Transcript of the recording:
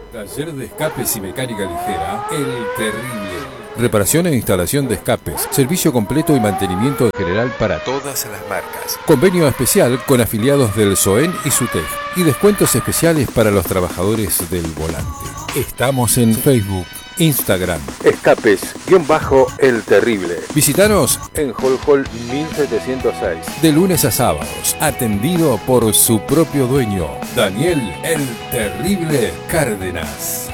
Taller de escapes y mecánica ligera, El Terrible. Reparación e instalación de escapes, servicio completo y mantenimiento general para todas las marcas. Convenio especial con afiliados del SOEN y SUTEC y descuentos especiales para los trabajadores del volante. Estamos en Facebook, Instagram, Escapes-El Terrible. Visítanos En Hall 1706. de lunes a sábados, atendido por su propio dueño, Daniel El Terrible Cárdenas.